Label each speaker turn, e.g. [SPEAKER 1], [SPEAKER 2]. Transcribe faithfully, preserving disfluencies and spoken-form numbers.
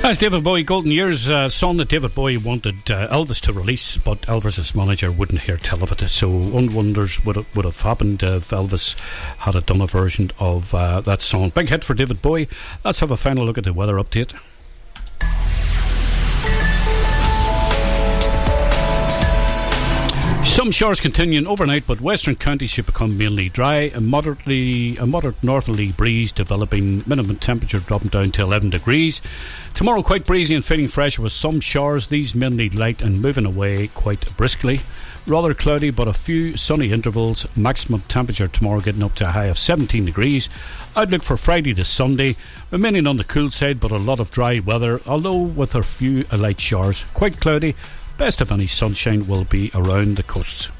[SPEAKER 1] That's David Bowie, Golden Years, uh, song that David Bowie wanted uh, Elvis to release, but Elvis's manager wouldn't hear tell of it. So one wonders what it would have happened if Elvis had it done a version of uh, that song. Big hit for David Bowie. Let's have a final look at the weather update. Some showers continuing overnight, but western counties should become mainly dry. A moderately, a moderate northerly breeze developing, minimum temperature dropping down to eleven degrees. Tomorrow quite breezy and feeling fresh with some showers, these mainly light and moving away quite briskly. Rather cloudy but a few sunny intervals. Maximum temperature tomorrow getting up to a high of seventeen degrees. Outlook for Friday to Sunday remaining on the cool side but a lot of dry weather, although with a few light showers. Quite cloudy. Best of any sunshine will be around the coasts.